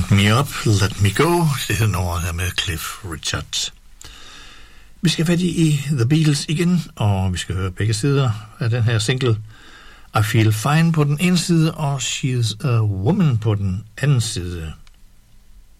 Wind Me Up, Let Me Go. Det hedder nummeret her med Cliff Richard. Vi skal fat i The Beatles igen, og vi skal høre begge sider af den her single. I Feel Fine på den ene side, og She's a Woman på den anden side.